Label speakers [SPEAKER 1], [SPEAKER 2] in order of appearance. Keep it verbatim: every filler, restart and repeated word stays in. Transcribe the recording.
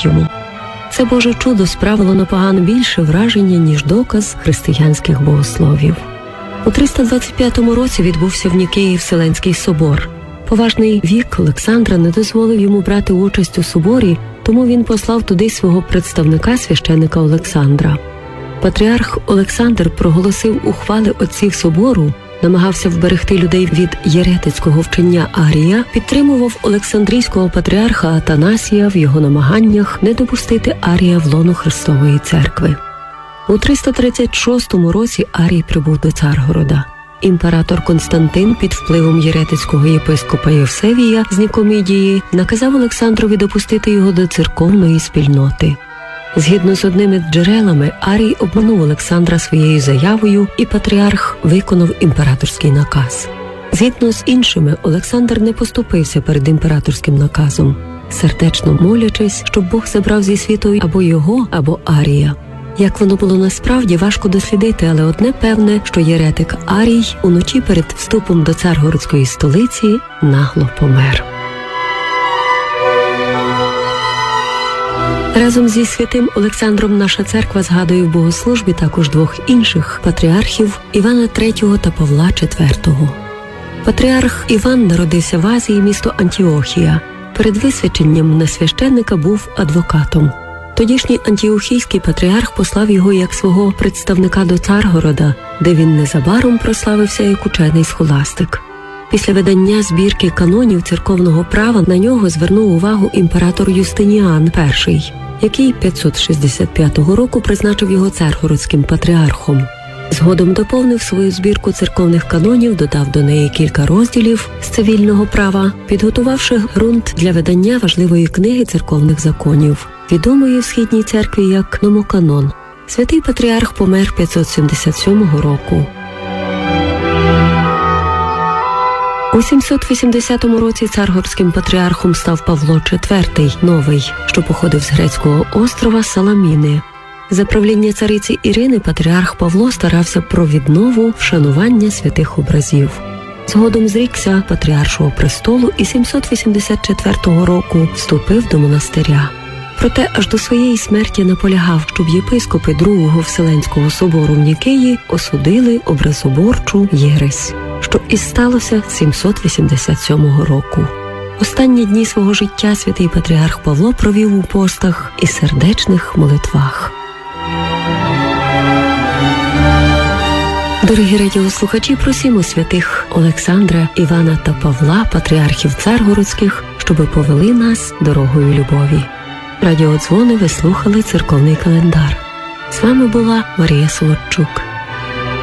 [SPEAKER 1] йому. Це Боже чудо справило на поган більше враження, ніж доказ християнських богословів. У триста двадцять п'ятому році відбувся в Нікеї Вселенський собор. Поважний вік Олександра не дозволив йому брати участь у соборі, тому він послав туди свого представника, священика Олександра. Патріарх Олександр проголосив ухвали отців собору, намагався вберегти людей від єретицького вчення Арія, підтримував Олександрійського патріарха Атанасія в його намаганнях не допустити Арія в лоно Христової церкви. У триста тридцять шостому році Арій прибув до Царгорода. Імператор Константин під впливом єретицького єпископа Євсевія з Нікомідії наказав Олександрові допустити його до церковної спільноти. Згідно з одними джерелами, Арій обманув Олександра своєю заявою, і патріарх виконав імператорський наказ. Згідно з іншими, Олександр не поступився перед імператорським наказом, сердечно молячись, щоб Бог забрав зі світу або його, або Арія. Як воно було насправді, важко дослідити, але одне певне, що єретик Арій уночі перед вступом до царгородської столиці нагло помер. Разом зі святим Олександром наша церква згадує в богослужбі також двох інших патріархів – Івана третього та Павла четвертого. Патріарх Іван народився в Азії, місто Антіохія. Перед висвяченням на священника був адвокатом. Тодішній антіохійський патріарх послав його як свого представника до Царгорода, де він незабаром прославився як учений схоластик. Після видання збірки канонів церковного права на нього звернув увагу імператор Юстиніан перший, який п'ятсот шістдесят п'ятого року призначив його царгородським патріархом. Згодом доповнив свою збірку церковних канонів, додав до неї кілька розділів з цивільного права, підготувавши ґрунт для видання важливої книги церковних законів, відомої в Східній церкві як Номоканон. Святий патріарх помер п'ятсот сімдесят сьомого року. У сімсот вісімдесятому році царгородським патріархом став Павло четвертий, новий, що походив з грецького острова Саламіни. За правління цариці Ірини патріарх Павло старався про віднову вшанування святих образів. Згодом зрікся патріаршого престолу і сімсот вісімдесят четвертого року вступив до монастиря. Проте аж до своєї смерті наполягав, щоб єпископи Другого Вселенського собору в Нікеї осудили образоборчу єресь, що і сталося сімсот вісімдесят сьомого року. Останні дні свого життя святий патріарх Павло провів у постах і сердечних молитвах. Дорогі радіослухачі, просимо святих Олександра, Івана та Павла, патріархів царгородських, щоби повели нас дорогою любові. Радіодзвони ви слухали церковний календар. З вами була Марія Солодчук.